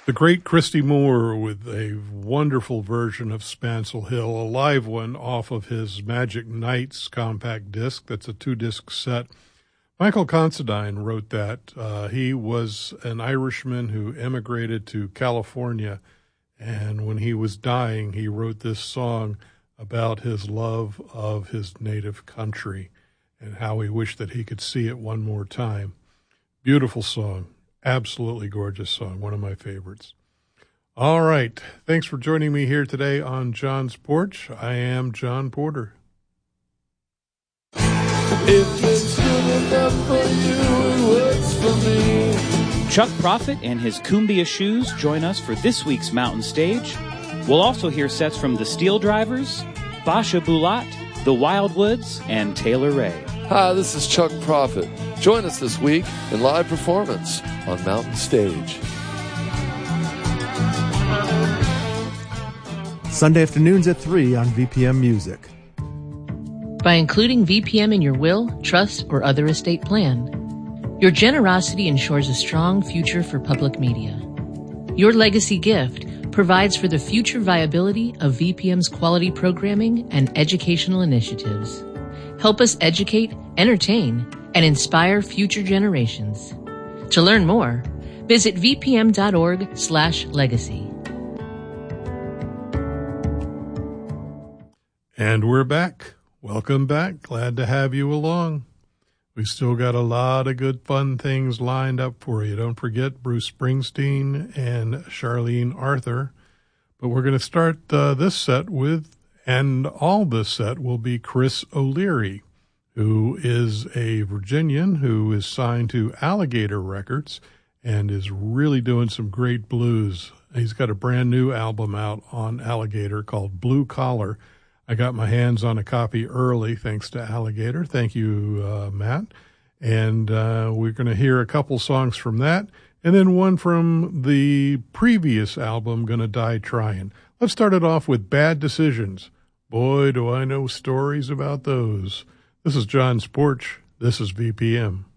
The great Christy Moore with a wonderful version of Spancel Hill, a live one off of his Magic Nights compact disc. That's a 2-disc set. Michael Considine wrote that. He was an Irishman who emigrated to California, and when he was dying, he wrote this song about his love of his native country and how he wished that he could see it one more time. Beautiful song. Absolutely gorgeous song. One of my favorites. All right. Thanks for joining me here today on John's Porch. I am John Porter. If it's good enough for you, it works for me. Chuck Prophet and his Cumbia Shoes join us for this week's Mountain Stage. We'll also hear sets from the Steel Drivers, Basha Bulat, the Wildwoods, and Taylor Ray. Hi, this is Chuck Prophet. Join us this week in live performance on Mountain Stage. Sunday afternoons at 3 on VPM Music. By including VPM in your will, trust, or other estate plan, your generosity ensures a strong future for public media. Your legacy gift provides for the future viability of VPM's quality programming and educational initiatives. Help us educate, entertain, and inspire future generations. To learn more, visit vpm.org/legacy. And we're back. Welcome back. Glad to have you along. We still got a lot of good fun things lined up for you. Don't forget Bruce Springsteen and Charlene Arthur. But we're going to start this set with, and all this set will be Chris O'Leary, who is a Virginian who is signed to Alligator Records and is really doing some great blues. He's got a brand new album out on Alligator called Blue Collar. I got my hands on a copy early, thanks to Alligator. Thank you, Matt. And we're going to hear a couple songs from that, and then one from the previous album, Gonna Die Trying. Let's start it off with Bad Decisions. Boy, do I know stories about those. This is John's Porch. This is VPM.